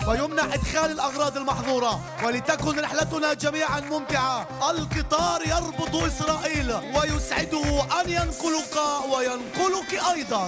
ويمنع إدخال الأغراض المحظورة، ولتكن رحلتنا جميعا ممتعة. القطار يربط إسرائيل ويسعده أن ينقلك وينقلك أيضا.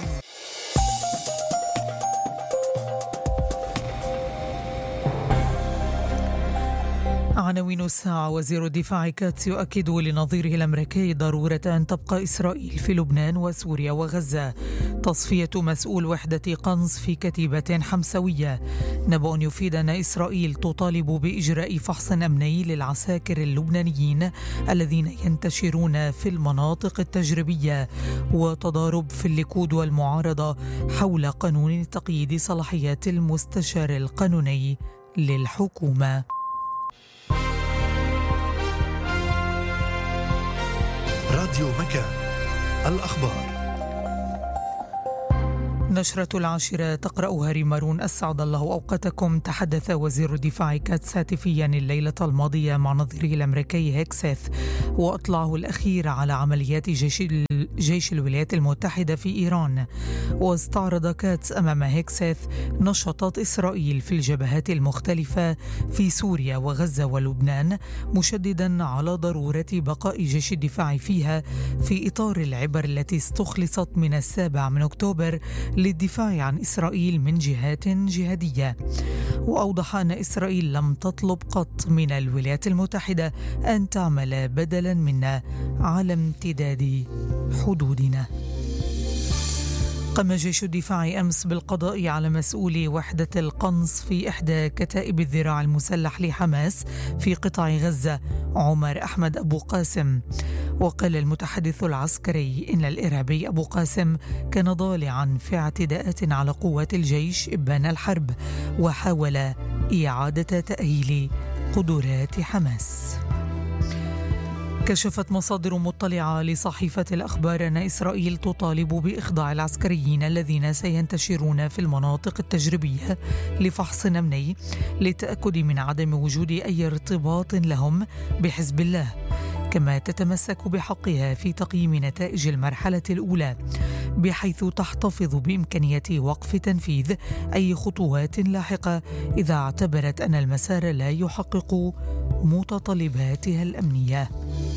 عناوين الساعة: وزير الدفاع كاتس يؤكد لنظيره الأمريكي ضرورة أن تبقى إسرائيل في لبنان وسوريا وغزة. تصفية مسؤول وحدة قنص في كتيبة حمسوية. نبأ يفيد أن إسرائيل تطالب بإجراء فحص أمني للعساكر اللبنانيين الذين ينتشرون في المناطق التجريبية. وتضارب في الليكود والمعارضة حول قانون تقييد صلاحيات المستشار القانوني للحكومة. راديو مكان، الأخبار. نشرة 10 تقرأها ريمارون. أسعد الله أوقاتكم. تحدث وزير الدفاع كاتس هاتفيا الليلة الماضية مع نظيره الأمريكي هيكسيث، وأطلعه الأخير على عمليات جيش الولايات المتحدة في إيران. واستعرض كاتس أمام هيكسيث نشاطات إسرائيل في الجبهات المختلفة في سوريا وغزة ولبنان، مشددا على ضرورة بقاء جيش الدفاع فيها في إطار العبر التي استخلصت من 7 أكتوبر للدفاع عن إسرائيل من جهات جهادية. وأوضح أن إسرائيل لم تطلب قط من الولايات المتحدة أن تعمل بدلا منا على امتداد حدودنا. قام جيش الدفاع أمس بالقضاء على مسؤول وحدة القنص في إحدى كتائب الذراع المسلح لحماس في قطاع غزة، عمر أحمد أبو قاسم. وقال المتحدث العسكري إن الإرهابي أبو قاسم كان ضالعا في اعتداءات على قوات الجيش إبان الحرب، وحاول إعادة تأهيل قدرات حماس. كشفت مصادر مطلعة لصحيفة الأخبار أن إسرائيل تطالب بإخضاع العسكريين الذين سينتشرون في المناطق التجريبية لفحص أمني للتأكد من عدم وجود أي ارتباط لهم بحزب الله، كما تتمسك بحقها في تقييم نتائج المرحلة الأولى، بحيث تحتفظ بإمكانية وقف تنفيذ أي خطوات لاحقة إذا اعتبرت أن المسار لا يحقق متطلباتها الأمنية.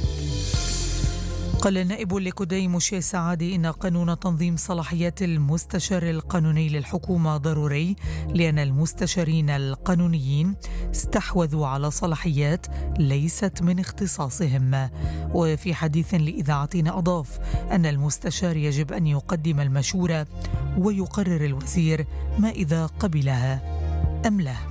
قال النائب الليكودي موشي سعادي إن قانون تنظيم صلاحيات المستشار القانوني للحكومة ضروري، لأن المستشارين القانونيين استحوذوا على صلاحيات ليست من اختصاصهم. وفي حديث لإذاعتنا أضاف أن المستشار يجب أن يقدم المشورة ويقرر الوزير ما إذا قبلها أم لا.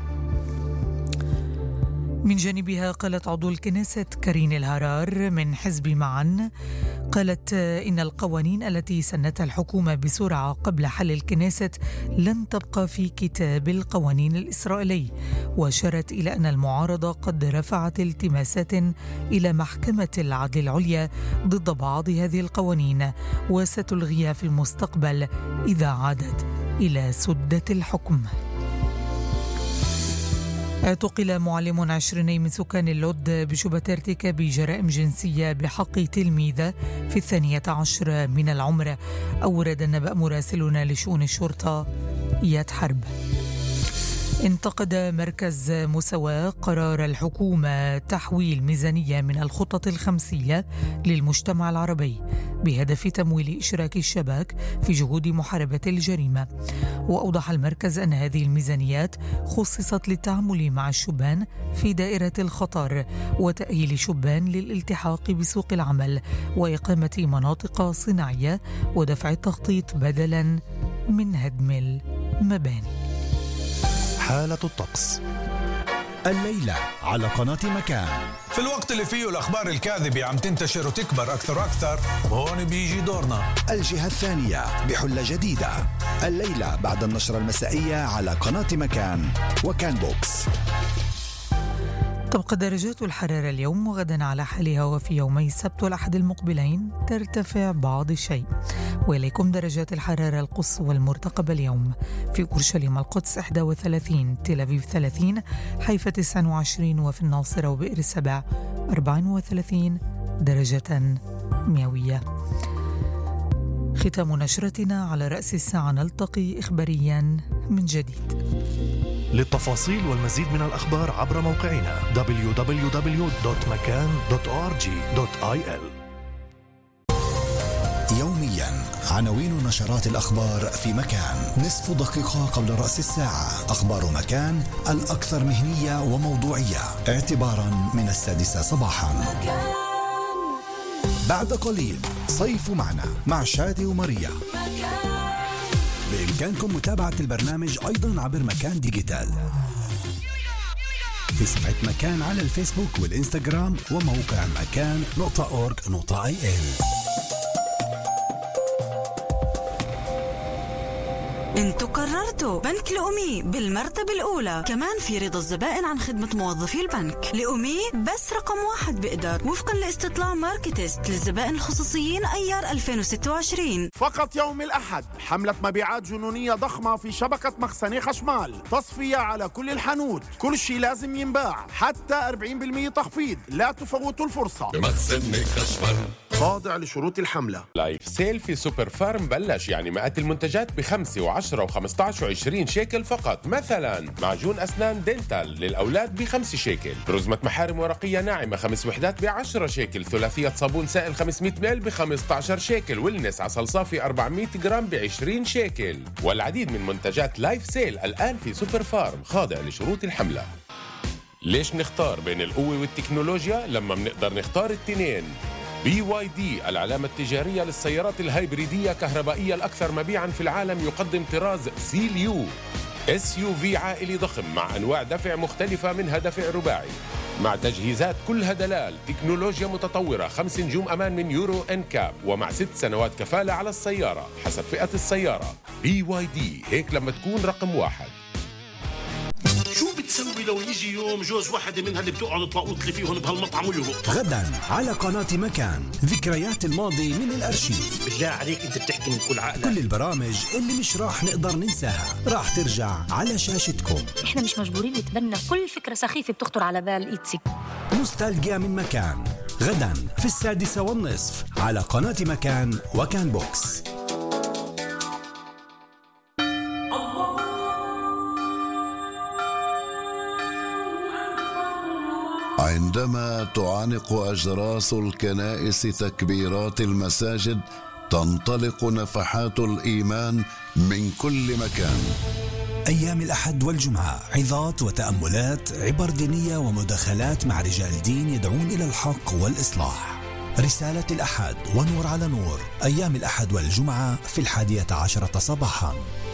من جانبها قالت عضو الكنيست كارين الهرار من حزب معا، قالت إن القوانين التي سنتها الحكومة بسرعة قبل حل الكنيست لن تبقى في كتاب القوانين الإسرائيلي، وأشارت إلى أن المعارضة قد رفعت التماسات إلى محكمة العدل العليا ضد بعض هذه القوانين، وستلغيها في المستقبل إذا عادت إلى سدة الحكم. اعتقل معلم 20 من سكان اللود بشبهة ارتكاب جرائم جنسية بحق تلميذة في 12 من العمر، أورد النبأ مراسلنا لشؤون الشرطة إياد حرب. انتقد مركز مساواة قرار الحكومة تحويل ميزانية من الخطط الخمسية للمجتمع العربي بهدف تمويل إشراك الشباب في جهود محاربة الجريمة. وأوضح المركز أن هذه الميزانيات خصصت للتعامل مع الشبان في دائرة الخطر وتأهيل شبان للالتحاق بسوق العمل وإقامة مناطق صناعية ودفع التخطيط بدلا من هدم المباني. حالة الطقس الليلة على قناة مكان. في الوقت اللي فيه الأخبار الكاذبة عم تنتشر وتكبر أكثر وأكثر، هون بيجي دورنا. الجهة الثانية بحلة جديدة الليلة بعد النشرة المسائية على قناة مكان وكان بوكس. تبقى درجات الحرارة اليوم وغدا على حالها، وفي يومي السبت والأحد المقبلين ترتفع بعض الشيء. وإليكم درجات الحرارة القصوى المرتقبة اليوم: في أورشليم القدس 31، تل أبيب 30، حيفا 29، وفي الناصرة وبئر السبع 34 درجة مئوية. ختام نشرتنا على رأس الساعة، نلتقي إخباريا من جديد. للتفاصيل والمزيد من الأخبار عبر موقعنا www.makan.org.il. يوميا عناوين نشرات الأخبار في مكان. نصف دقيقة قبل رأس الساعة أخبار مكان الأكثر مهنية وموضوعية اعتبارا من 6 صباحا. بعد قليل صيف معنا مع شادي وماريا. بإمكانكم متابعة البرنامج أيضا عبر مكان ديجيتال في صفحة مكان على الفيسبوك والإنستغرام وموقع مكان.org.il. انتوا قررتوا بنك لأمي بالمرتبة الأولى، كمان في رضا الزبائن عن خدمة موظفي البنك. لأمي بس رقم 1 بقدر وفقا لاستطلاع ماركتست للزبائن الخصوصيين أيار 2026. فقط يوم الأحد حملة مبيعات جنونية ضخمة في شبكة مخزني خشمال، تصفية على كل الحانوت، كل شيء لازم ينباع، حتى 40% تخفيض، لا تفوتوا الفرصة. بمخزني خشمال خاضع لشروط الحملة. لايف سيل في سوبر فارم بلش، يعني مئات المنتجات ب5 و10 و15 و20 شيكل فقط. مثلا معجون أسنان دينتال للأولاد ب5 شيكل، رزمة محارم ورقية ناعمة 5 وحدات ب10 شيكل، ثلاثية صابون سائل 500 مل ب15 شيكل، ويلنس عسل صافي 400 جرام ب20 شيكل. والعديد من منتجات لايف سيل الآن في سوبر فارم خاضع لشروط الحملة. ليش نختار بين القوة والتكنولوجيا لما بنقدر نختار التنين؟ BYD العلامة التجارية للسيارات الهايبريدية كهربائية الأكثر مبيعاً في العالم، يقدم طراز سيليو SUV عائلي ضخم مع أنواع دفع مختلفة، منها دفع رباعي مع تجهيزات كلها دلال، تكنولوجيا متطورة، 5 نجوم أمان من يورو NCAP، ومع 6 سنوات كفالة على السيارة حسب فئة السيارة. BYD، هيك لما تكون رقم 1. شو بتسوي لو يجي يوم جوز واحدة منها اللي بتقعد تلاقوط لي فيهم بهالمطعم ويهبط؟ غدا على قناة مكان ذكريات الماضي من الأرشيف. بالله عليك انت بتحكي من كل عقلك. كل البرامج اللي مش راح نقدر ننساها راح ترجع على شاشتكم. احنا مش مجبورين نتبنى كل فكرة سخيفة بتخطر على بال إيتسي. نوستالجيا من مكان غدا في 6:30 على قناة مكان وكان بوكس. عندما تعانق أجراس الكنائس تكبيرات المساجد، تنطلق نفحات الإيمان من كل مكان. أيام الأحد والجمعة عظات وتأملات، عبر دينية ومداخلات مع رجال دين يدعون إلى الحق والإصلاح. رسالة الأحد ونور على نور، أيام الأحد والجمعة في 11 صباحا.